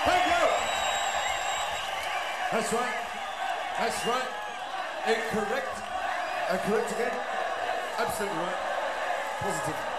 Thank you. That's right. That's right. Incorrect. Correct again. Absolutely right. Positive.